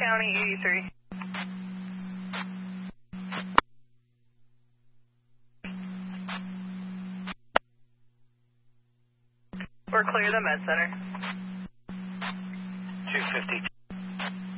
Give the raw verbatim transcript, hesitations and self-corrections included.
County eighty-three. We're clear the med center. two fifty